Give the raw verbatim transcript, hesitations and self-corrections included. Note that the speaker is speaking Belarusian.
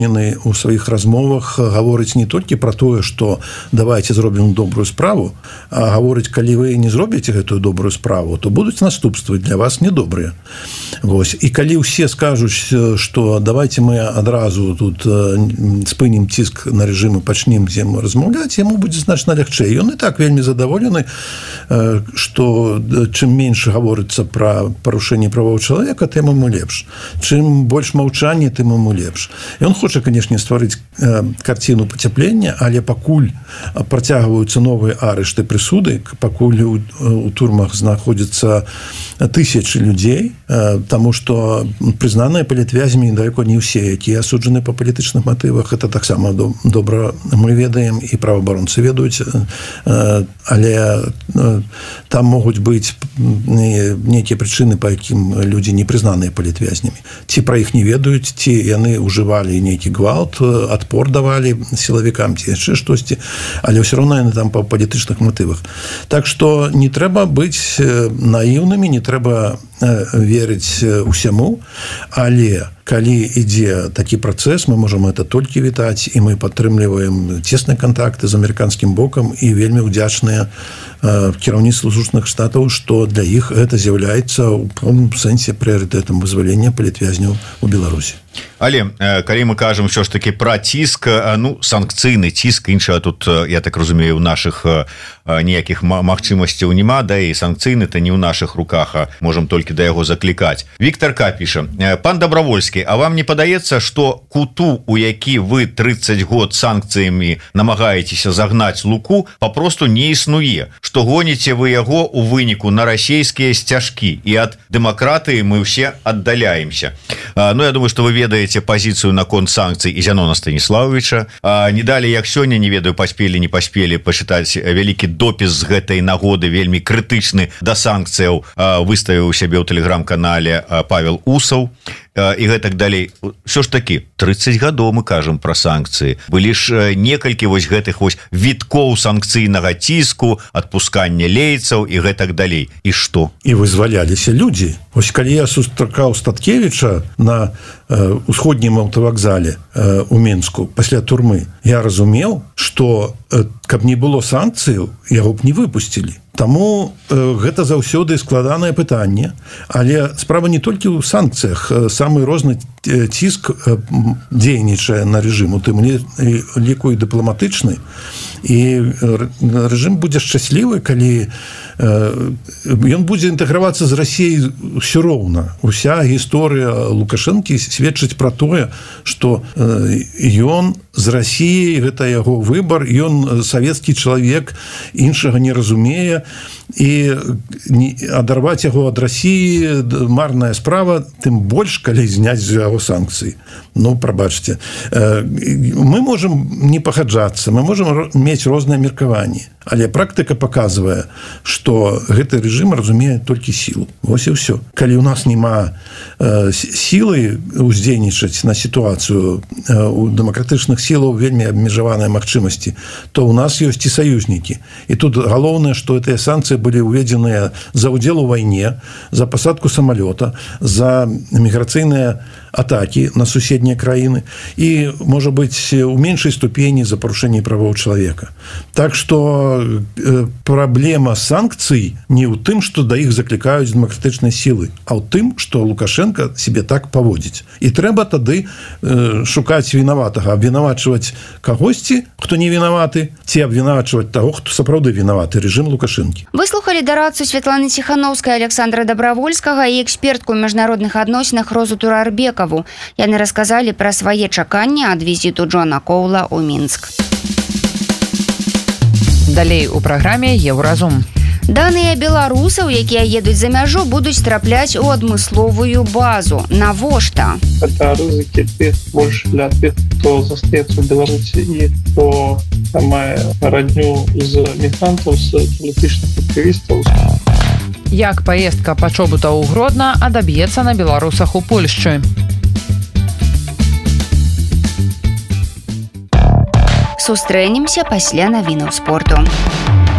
у сваіх размовах гаворыць не толькі пра тое, што давайте зробім добрую справу, а гаворыць, калі вы не зробіце гэтую добрую справу, то будуць наступствы для вас недобрыя. Вось. І калі ўсе скажуць, што давайте мы адразу тут спынім ціск на рэжым і пачнем з ім размаўляць, яму будзе значна лягчэй. Ён і так вельмі задаволены, што чым менш гаворыцца пра парушэнне правоў чалавека, тым яму лепш. Чым больш маўчання, тым яму лепш. Ён хоча, канешне, стварыць карціну пацяплення, але пакуль працягваюцца новыя арышты, прысуды, пакуль у, у турмах знаходзяцца тысячы людзей, таму што прызнаныя палітвязьмі далеко не ўсе, якія асуджаны па палітычных матывах, это таксама добра мы ведаем і праваабаронцы ведаюць, але там могуць быць нейкія прычыны, па якім людзі не прызнаныя палітвязнямі. Ці пра іх не ведаюць, ці яны ўжывалі нейкі гвалт, адпор давалі сілавікам, ці яшчэ штосьці, але ўсё роўна яны там па палітычных матывах. Так што не трэба быць наіўнымі, не трэба верыць усяму, але калі ідзе такі працэс, мы можам это толькі вітаць, і мы падтрымліваем цесныя кантакты з амерыканскім бокам і вельмі ўдзячныя кіраўніцтву Злучаных Штатаў, што для іх гэта з'яўляецца ў пэўным сэнсе прыярытэтам вызвалення палітвязняў у Беларусі. Але калі мы кажам ўсё ж такі пра ціск, ну, санкцыйны ціск, іншага тут, я так разумею, у нашых ніякіх магчымасцяў няма, да і санкцыйны то не ў нашых руках, а можам толькі да яго заклікаць. Віктор К. піша: пан Дабравольскі, а вам не падаецца, што куту, у які вы трыццаць год санкцыямі намагаецеся загнаць Луку, папросту не існуе, што гоніце вы яго у выніку на расійскія сцяжкі, і ад дэмакратыі мы ўсе аддаляемся. Ну, я думаю, што вы ведаеце пазіцыю наконт санкцый і Зянона Станіславовича. Не далі, як сёння, не ведаю, паспелі, не паспелі пачытаць вялікі допіс з гэтай нагоды, вельмі крытычны да санкцыяў, выставіў у сябе ў тэлеграм-канале Павел Усаў і гэтак далей. Всё ж такі, трыццаць гадоў мы кажам пра санкцыі. Былі ж некалькі вось гэтых вось віткоў санкцыйнага ціску, адпускання лейцаў і гэтак далей. І што? І вызваляліся людзі. Вось калі я сустракаў Статкевіча на э, усходнім аўтавакзале э, у Мінску пасля турмы, я разумеў, што э, каб не было санкцыяў, яго б не выпусцілі. Таму э, гэта заўсёды складанае пытанне, але справа не толькі ў санкцыях. Самы розны ціск э, дзейнічае на рэжым, у тым ліку і дыпламатычны, і рэжым будзе шчаслівы, калі ён будзе інтэгравацца з Расіяй ўсё роўна. Уся гісторыя Лукашэнкі сведчыць пра тое, што ён з Расіяй, гэта яго выбар, ён савецкі чалавек, іншага не разумее, і адарваць яго ад Расіі марная справа, тым больш, калі зняць з яго санкцыі. Ну, прабачце. Мы можам не пагаджацца, мы можам мець розныя меркаванні, але практыка паказвае, што гэты рэжым разумее толькі сілу. Вось і ўсё. Калі ў нас няма э, сілы уздзейнічаць на сітуацыю, э, у дэмакратычных сілаў вельмі абмежаваныя магчымасці, то ў нас ёсць і саюзнікі. І тут галоўнае, што гэтыя санкцыі былі ўведзеныя за ўдзел у вайне, за пасадку самалёта, за міграцыйныя атакі на суседнія краіны і, можа быць, у меншай ступені за парушэнне правоў чалавека. Так што э, праблема санкцый не ў тым, што да іх заклікаюць дэмакратычныя сілы, а ў тым, што Лукашенко себе так паводзіць. І трэба тады э, шукаць вінаватага, абвінавачваць кагосьці, хто не вінаваты, ці абвінавачваць таго, хто сапраўды вінаваты, рэжым Лукашэнкі. Выслухалі дарадцу Святланы Ціханаўскай, Александра Дабравольскага і экспертку ў міжнародных адносінах Розу Турарбек. Яны расказалі пра свае чаканні ад візіту Джона Коула ў Мінск. Далей у праграме Еўразум. Даныя беларусаў, якія едуць за мяжу, будуць трапляць у адмысловую базу. Навошта? Это рызыкі тых больш для тых, хто застаецца ў Беларусі і хто мае радню з мігрантаў, з палітычных актывістаў. Як паездка пачобута ў Гродна адаб'ецца на беларусах у Польшчы? Сустрэнемся пасля навінаў спорту.